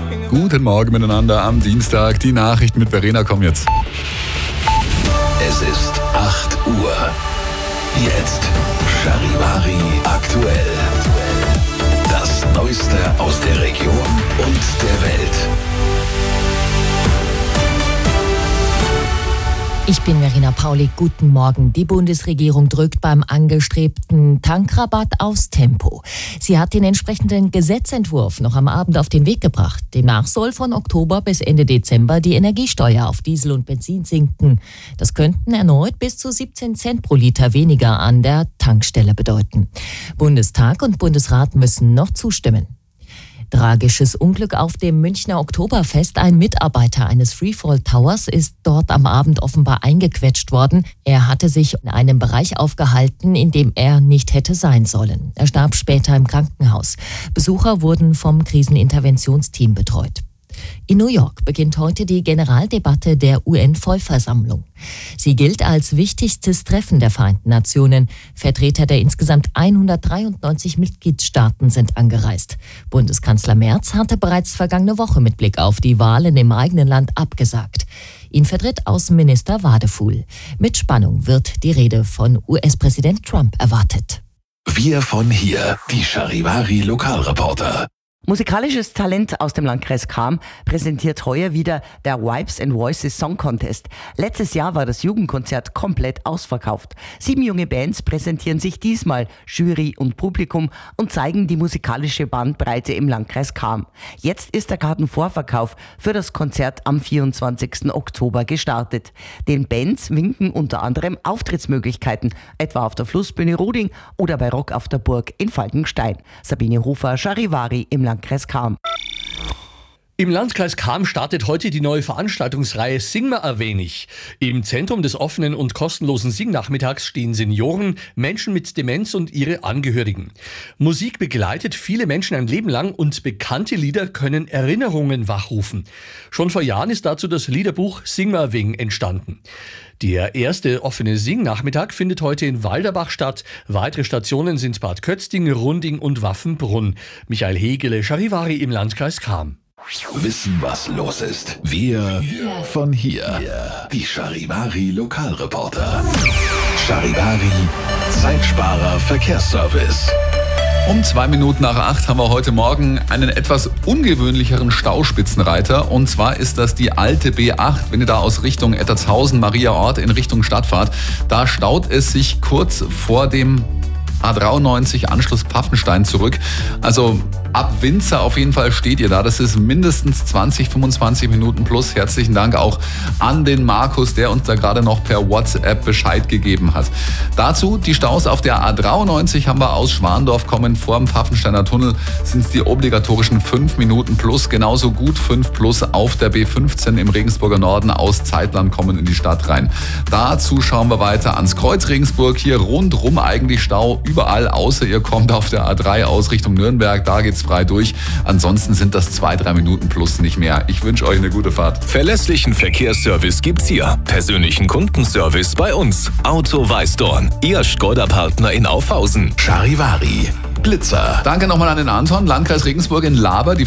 Guten Morgen miteinander am Dienstag. Die Nachrichten mit Verena kommen jetzt. Es ist 8 Uhr. Jetzt Charivari aktuell. Das Neueste aus der Region und der Welt. Ich bin Verena Paulik. Guten Morgen. Die Bundesregierung drückt beim angestrebten Tankrabatt aufs Tempo. Sie hat den entsprechenden Gesetzentwurf noch am Abend auf den Weg gebracht. Demnach soll von Oktober bis Ende Dezember die Energiesteuer auf Diesel und Benzin sinken. Das könnten erneut bis zu 17 Cent pro Liter weniger an der Tankstelle bedeuten. Bundestag und Bundesrat müssen noch zustimmen. Tragisches Unglück auf dem Münchner Oktoberfest. Ein Mitarbeiter eines Freefall Towers ist dort am Abend offenbar eingequetscht worden. Er hatte sich in einem Bereich aufgehalten, in dem er nicht hätte sein sollen. Er starb später im Krankenhaus. Besucher wurden vom Kriseninterventionsteam betreut. In New York beginnt heute die Generaldebatte der UN-Vollversammlung. Sie gilt als wichtigstes Treffen der Vereinten Nationen. Vertreter der insgesamt 193 Mitgliedstaaten sind angereist. Bundeskanzler Merz hatte bereits vergangene Woche mit Blick auf die Wahlen im eigenen Land abgesagt. Ihn vertritt Außenminister Wadefuhl. Mit Spannung wird die Rede von US-Präsident Trump erwartet. Wir von hier, die Charivari Lokalreporter. Musikalisches Talent aus dem Landkreis Cham präsentiert heuer wieder der Vibes and Voices Song Contest. Letztes Jahr war das Jugendkonzert komplett ausverkauft. 7 junge Bands präsentieren sich diesmal Jury und Publikum und zeigen die musikalische Bandbreite im Landkreis Cham. Jetzt ist der Kartenvorverkauf für das Konzert am 24. Oktober gestartet. Den Bands winken unter anderem Auftrittsmöglichkeiten, etwa auf der Flussbühne Ruding oder bei Rock auf der Burg in Falkenstein. Sabine Hofer, Charivari im Landkreis Cham. Im Landkreis Cham startet heute die neue Veranstaltungsreihe Sing mal ein wenig. Im Zentrum des offenen und kostenlosen Singnachmittags stehen Senioren, Menschen mit Demenz und ihre Angehörigen. Musik begleitet viele Menschen ein Leben lang und bekannte Lieder können Erinnerungen wachrufen. Schon vor Jahren ist dazu das Liederbuch Sing mal wegen entstanden. Der erste offene Singnachmittag findet heute in Walderbach statt. Weitere Stationen sind Bad Kötzting, Runding und Waffenbrunn. Michael Hegele, Charivari im Landkreis Cham. Wissen, was los ist. Wir von hier. Die Charivari Lokalreporter. Charivari Zeitsparer Verkehrsservice. Um 2 Minuten nach 8 haben wir heute Morgen einen etwas ungewöhnlicheren Stauspitzenreiter. Und zwar ist das die alte B8. Wenn ihr da aus Richtung Ettertshausen, Mariaort in Richtung Stadt fahrt, da staut es sich kurz vor dem A93 Anschluss Pfaffenstein zurück. Also ab Winzer auf jeden Fall steht ihr da. Das ist mindestens 20, 25 Minuten plus. Herzlichen Dank auch an den Markus, der uns da gerade noch per WhatsApp Bescheid gegeben hat. Dazu die Staus auf der A93 haben wir aus Schwandorf kommen. Vor dem Pfaffensteiner Tunnel sind es die obligatorischen 5 Minuten plus. Genauso gut 5 plus auf der B15 im Regensburger Norden aus Zeitland kommen in die Stadt rein. Dazu schauen wir weiter ans Kreuz Regensburg. Hier rundrum eigentlich Stau. Überall, außer ihr kommt auf der A3 aus Richtung Nürnberg, da geht's frei durch. Ansonsten sind das 2-3 Minuten plus nicht mehr. Ich wünsche euch eine gute Fahrt. Verlässlichen Verkehrsservice gibt's hier. Persönlichen Kundenservice bei uns. Auto Weißdorn, Ihr Skoda-Partner in Aufhausen. Charivari, Blitzer. Danke nochmal an den Anton, Landkreis Regensburg in Laber. Die